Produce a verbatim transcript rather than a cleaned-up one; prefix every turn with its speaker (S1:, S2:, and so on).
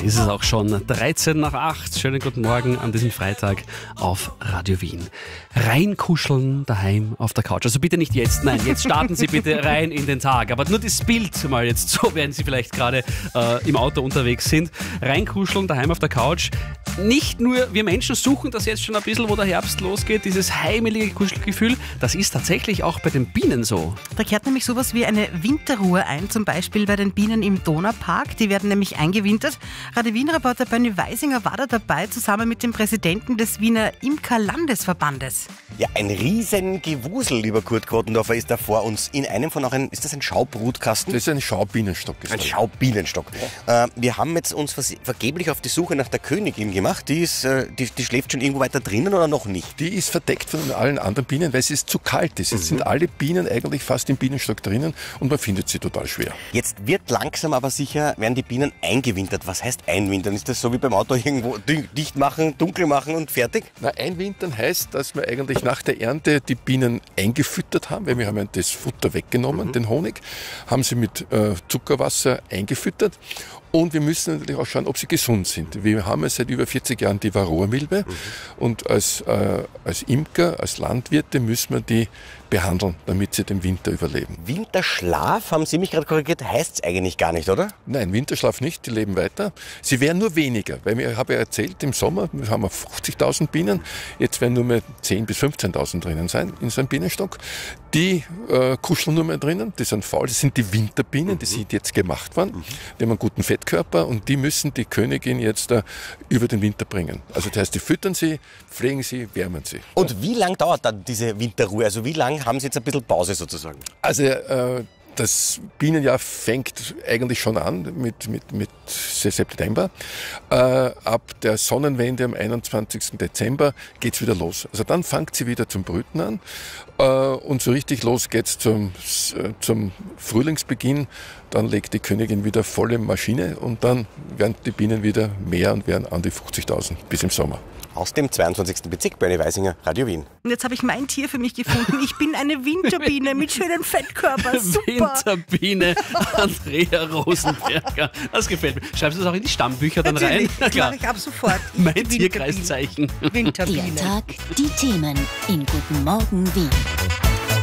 S1: ist es auch schon dreizehn nach acht. Schönen guten Morgen an diesem Freitag auf Radio Wien. Reinkuscheln daheim auf der Couch. Also bitte nicht jetzt, nein, jetzt starten Sie bitte rein in den Tag. Aber nur das Bild mal jetzt so, während Sie vielleicht gerade äh, im Auto unterwegs sind. Reinkuscheln daheim auf der Couch. Nicht nur wir Menschen suchen das jetzt schon ein bisschen, wo der Herbst losgeht, dieses heimelige Kuschelgefühl. Das ist tatsächlich auch bei den Bienen so.
S2: Da kehrt nämlich sowas wie eine Winterruhe ein, zum Beispiel bei den Bienen im Donaupark. Die werden nämlich eingewintert. Radio Wien-Reporter Bernie Weisinger war da dabei, zusammen mit dem Präsidenten des Wiener Imkerlandesverbandes.
S3: Ja, ein riesen Gewusel, lieber Kurt Grotendorfer, ist da vor uns. In einem von auch ein, ist das ein Schaubrutkasten?
S4: Das ist ein Schaubienenstock.
S3: Ein Schaubienenstock. Ja. Äh, wir haben jetzt uns vergeblich auf die Suche nach der Königin gemacht. Die, ist, äh, die, die schläft schon irgendwo weiter drinnen oder noch nicht?
S4: Die ist verdeckt von allen anderen Bienen, weil es zu kalt ist. Jetzt
S3: Mhm.
S4: sind alle Bienen eigentlich fast im Bienenstock drinnen und man findet sie total schwer.
S3: Jetzt wird langsam aber sicher, werden die Bienen eingewintert. Was heißt einwintern? Ist das so wie beim Auto irgendwo dicht machen, dunkel machen und fertig?
S4: Na, einwintern heißt, dass wir eigentlich nach der Ernte die Bienen eingefüttert haben, weil wir haben ja das Futter weggenommen, mhm. den Honig, haben sie mit äh, Zuckerwasser eingefüttert. Und wir müssen natürlich auch schauen, ob sie gesund sind. Wir haben ja seit über vierzig Jahren die Varroa-Milbe. Mhm. Und als, äh, als Imker, als Landwirte müssen wir die behandeln, damit sie den Winter überleben.
S3: Winterschlaf, haben Sie mich gerade korrigiert, heißt es eigentlich gar nicht, oder?
S4: Nein, Winterschlaf nicht, die leben weiter. Sie werden nur weniger, weil ich habe ja erzählt, im Sommer haben wir fünfzigtausend Bienen, jetzt werden nur mehr zehntausend bis fünfzehntausend drinnen sein in so einem Bienenstock. Die äh, kuscheln nur mehr drinnen, die sind faul, das sind die Winterbienen, mhm. die sind jetzt gemacht worden, mhm. die haben einen guten Fettkörper und die müssen die Königin jetzt äh, über den Winter bringen. Also das heißt, die füttern sie, pflegen sie, wärmen sie.
S3: Und wie lange dauert dann diese Winterruhe? Also wie lange haben Sie jetzt ein bisschen Pause sozusagen?
S4: Also äh, das Bienenjahr fängt eigentlich schon an mit, mit, mit September. Äh, ab der Sonnenwende am einundzwanzigsten Dezember geht es wieder los. Also dann fängt sie wieder zum Brüten an äh, und so richtig los geht es zum, zum Frühlingsbeginn. Dann legt die Königin wieder volle Maschine und dann werden die Bienen wieder mehr und werden an die fünfzigtausend bis im Sommer.
S3: Aus dem zweiundzwanzigsten Bezirk, Bernie Weisinger, Radio Wien.
S2: Und jetzt habe ich mein Tier für mich gefunden. Ich bin eine Winterbiene mit schönem Fettkörper. Super.
S1: Winterbiene, Andrea Rosenberger. Das gefällt mir. Schreibst du das auch in die Stammbücher dann
S2: Natürlich,
S1: rein?
S2: das mache ich ab sofort. Ich
S1: mein Tierkreiszeichen.
S2: Winterbiene.
S5: Der Tag, die Themen in Guten Morgen Wien.